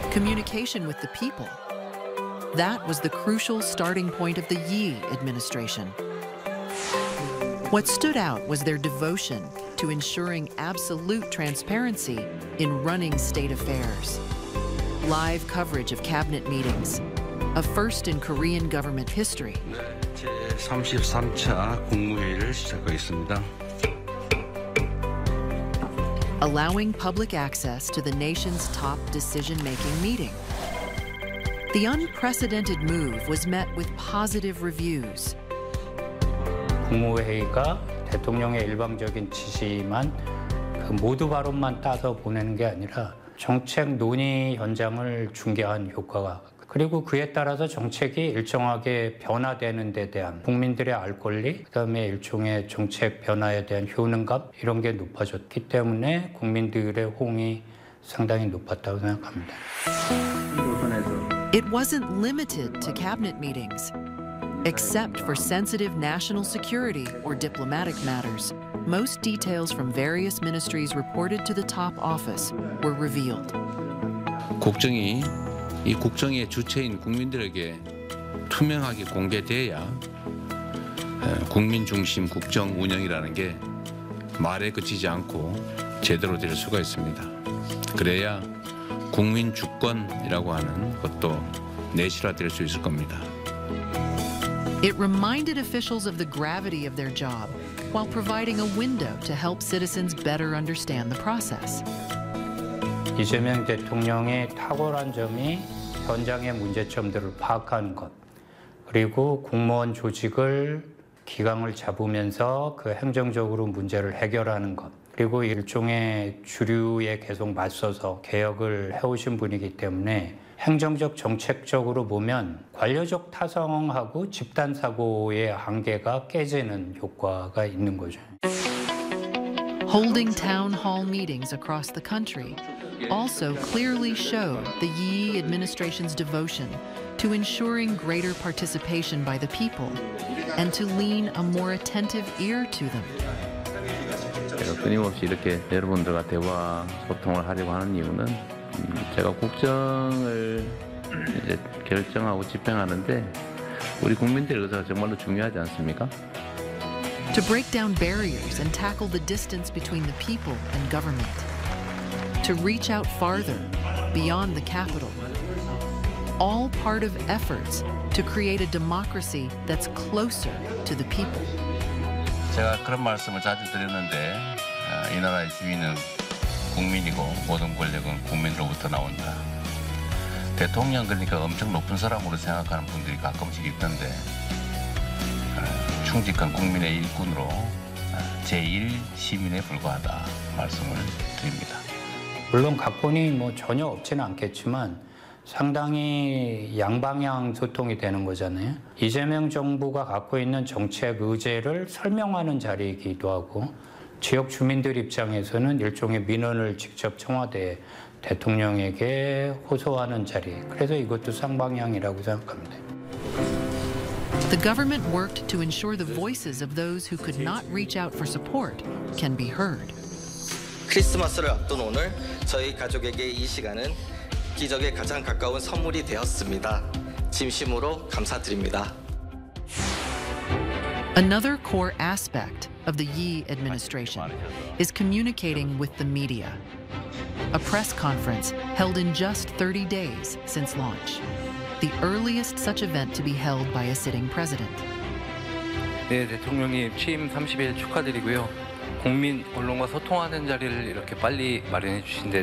communication with the people. That was the crucial starting point of the Yi administration. What stood out was their devotion to ensuring absolute transparency in running state affairs. Live coverage of cabinet meetings, a first in Korean government history. 제33차 국무회의를 시작하겠습니다. Allowing public access to the nation's top decision-making meeting. The unprecedented move was met with positive reviews. 국무회의가 대통령의 일방적인 지시만 모두 발언만 따서 보내는 게 아니라 정책 논의 현장을 중계한 효과가 그리고 그에 따라서 정책이 일정하게 변화되는 데 대한 국민들의 알 권리, 그다음에 일종의 정책 변화에 대한 효능감 이런 게 높아졌기 때문에 국민들의 호응이 상당히 높았다고 생각합니다. It wasn't limited to cabinet meetings. Except for sensitive national security or diplomatic matters, most details from various ministries reported to the top office were revealed. 국정이 이 국정의 주체인 국민들에게 투명하게 공개돼야 국민 중심 국정 운영이라는 게 말에 그치지 않고 제대로 될 수가 있습니다. 그래야 국민 주권이라고 하는 것도 내실화될 수 있을 겁니다. It reminded officials of the gravity of their job while providing a window to help citizens better understand the process. 이재명 대통령의 탁월한 점이 현장의 문제점들을 파악하는 것, 그리고 공무원 조직을 기강을 잡으면서 그 행정적으로 문제를 해결하는 것, 그리고 일종의 주류에 계속 맞서서 개혁을 해오신 분이기 때문에 행정적 정책적으로 보면 관료적 타성하고 집단 사고의 한계가 깨지는 효과가 있는 거죠. Holding town hall meetings across the country also clearly showed the Yi administration's devotion to ensuring greater participation by the people and to lean a more attentive ear to them. 끊임없이 이렇게 여러분들과 대화, 소통을 하려고 하는 이유는 제가 국정을 이제 결정하고 집행하는데 우리 국민들의 의사가 정말로 중요하지 않습니까? To break down barriers and tackle the distance between the people and government. To reach out farther, beyond the capital. All part of efforts to create a democracy that's closer to the people. 제가 그런 말씀을 자주 드렸는데 이 나라의 주인은 국민이고 모든 권력은 국민으로부터 나온다. 대통령 그러니까 엄청 높은 사람으로 생각하는 분들이 가끔씩 있던데 충직한 국민의 일꾼으로 제1 시민에 불과하다 말씀을 드립니다. 물론 각본이 전혀 없지는 않겠지만 상당히 양방향 소통이 되는 거잖아요. 이재명 정부가 갖고 있는 정책 의제를 설명하는 자리이기도 하고 지역 주민들 입장에서는 일종의 민원을 직접 청와대 대통령에게 호소하는 자리. 그래서 이것도 쌍방향이라고 생각합니다. The government worked to ensure the voices of those who could not reach out for support can be heard. 크리스마스를 앞둔 오늘 저희 가족에게 이 시간은 기적에 가장 가까운 선물이 되었습니다. 진심으로 감사드립니다. Another core aspect of the Yi administration is communicating with the media. A press conference held in just 30 days since launch, the earliest such event to be held by a sitting president. 네, 대통령님 취임 30일 축하드리고요. 국민, 언론과 소통하는 자리를 이렇게 빨리 마련해 주신 데